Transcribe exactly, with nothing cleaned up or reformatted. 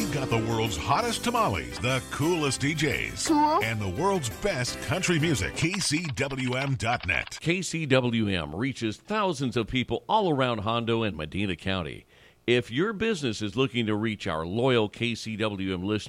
We've got the world's hottest tamales, the coolest D Js, Cool. and the world's best country music. K C W M dot net. K C W M reaches thousands of people all around Hondo and Medina County. If your business is looking to reach our loyal K C W M listeners,